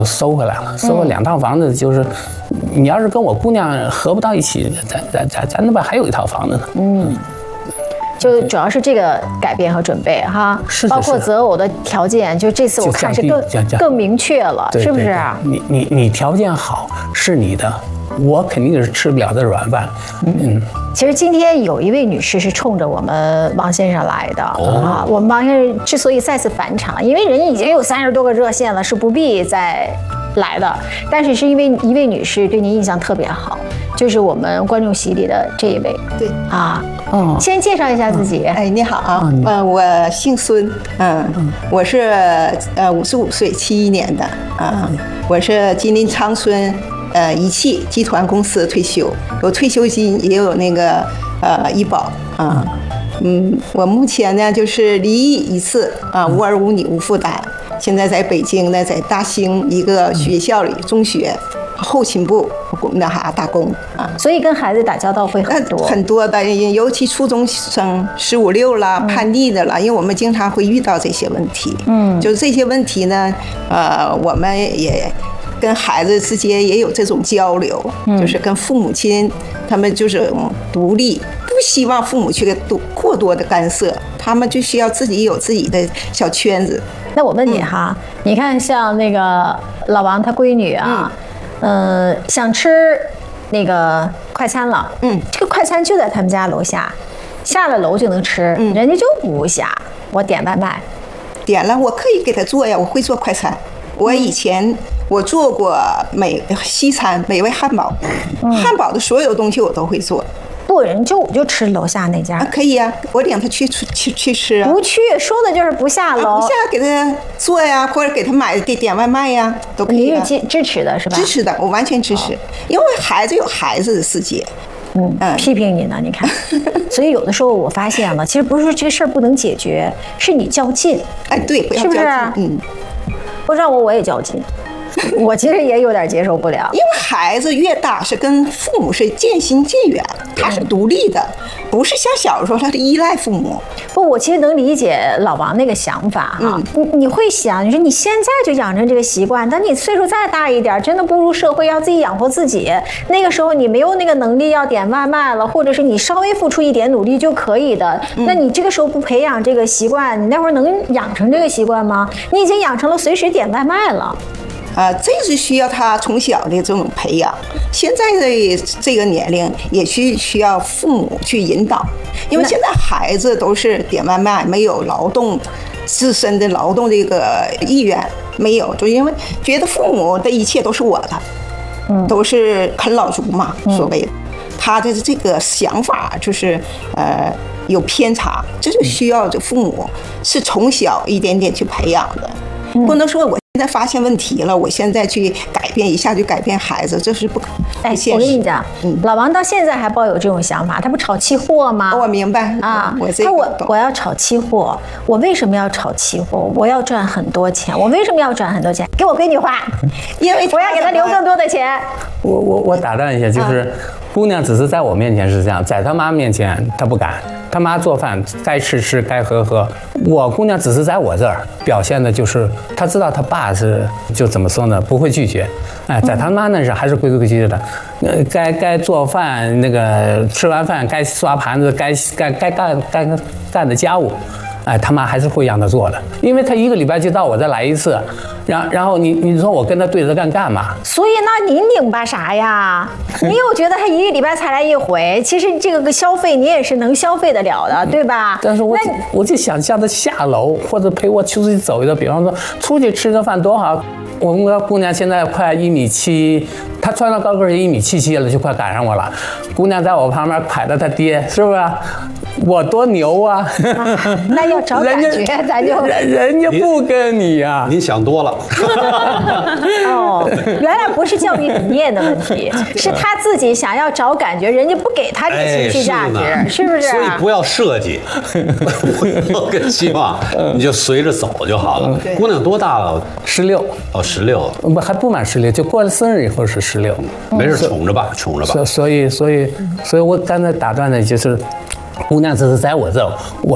收回来了，收了2套房子，就是你要是跟我姑娘合不到一起，咱那边还有一套房子呢。 就主要是这个改变和准备哈，包括择偶的条件，就这次我看是更明确了，是不是？ 你条件好是你的，我肯定是吃不了的软饭。 其实今天有一位女士是冲着我们王先生来的啊。我们王先生之所以再次返场，因为人已经有30多个热线了，是不必再来的。但是因为一位女士对您印象特别好，就是我们观众席里的这一位。 对啊，先介绍一下自己。 哎，你好啊，我姓孙，我是55岁，71年的我是吉林长春仪器集团公司退休，有退休金，也有那个医保啊。我目前呢就是离异1次无儿无女无负担，现在在北京呢，在大兴一个学校里中学后勤部打工啊。 所以跟孩子打交道会很多的，尤其初中生15、16了，叛逆的了，因为我们经常会遇到这些问题。就是这些问题呢，我们也跟孩子之间也有这种交流，就是跟父母亲他们就是独立，不希望父母去过多的干涉，他们就需要自己有自己的小圈子。 那我问你哈，你看像那个老王他闺女啊，想吃那个快餐了，这个快餐就在他们家楼下，下了楼就能吃，人家就不下，我点外卖， 点了我可以给他做呀，我会做快餐，我以前我做过西餐美味汉堡，汉堡的所有东西我都会做。 不，人就吃楼下那家可以呀，我领他去吃啊。 不去，说的就是不下楼， 不下给他做呀，或者给他买点外卖呀，都可以。 你是支持的是吧？ 支持的，我完全支持，因为孩子有孩子的世界。 批评你呢，你看，所以有的时候我发现了，其实不是说这个事儿不能解决，是你较劲。 对，不要较劲。 是不是？不让我也较劲。我其实也有点接受不了， 因为孩子越大是跟父母是渐行渐远，他是独立的，不是像小时候他是依赖父母。 不，我其实能理解老王那个想法哈。你会想，你说你现在就养成这个习惯，但你岁数再大一点，真的步入社会要自己养活自己，那个时候你没有那个能力要点外卖了，或者是你稍微付出一点努力就可以的，那你这个时候不培养这个习惯，你那会儿能养成这个习惯吗？你已经养成了随时点外卖了。 这是需要他从小的这种培养。现在的这个年龄也需要父母去引导，因为现在孩子都是点外卖，没有劳动自身的劳动这个意愿，没有，就因为觉得父母的一切都是我的，都是啃老族嘛，所谓的。他的这个想法就是有偏差，这就需要这父母是从小一点点去培养的，不能说我现在发现问题了，我现在去改变一下就改变孩子，这是不现实。 我跟你讲，老王到现在还抱有这种想法，他不炒期货吗？我明白啊，我要炒期货，我为什么要炒期货？我要赚很多钱，我为什么要赚很多钱？给我闺女花，因为我要给她留更多的钱。 我打断一下，就是姑娘只是在我面前是这样，在她妈面前她不敢。他妈做饭该吃吃该喝喝，我姑娘只是在我这儿表现的就是她知道她爸是就怎么说呢，不会拒绝，在她妈那是还是规规矩矩的，该做饭那个吃完饭该刷盘子该干的家务，他妈还是会让她做的，因为她1个礼拜就到我这来1次，然后你说我跟她对着干嘛？ 所以那您拧巴啥呀？你又觉得他1个礼拜才来1回，其实这个消费你也是能消费得了的，对吧？ 但是我就想叫她下楼或者陪我出去走一走，比方说出去吃个饭多好。我们家姑娘现在快1.7米，她穿上高跟1.77米了，就快赶上我了。姑娘在我旁边揩着她爹，是不是？我多牛啊！ 那要找感觉，咱就人家不跟你呀。 您想多了。 原来不是教育理念的问题，是他自己想要找感觉，人家不给他这个情绪价值，是不是？ 所以不要设计，我更希望你就随着走就好了。姑娘多大了 ？16。 16， 不还不满16，就过了生日以后是16。 没事，宠着吧。 所以我刚才打断的就是，姑娘只是在我这，我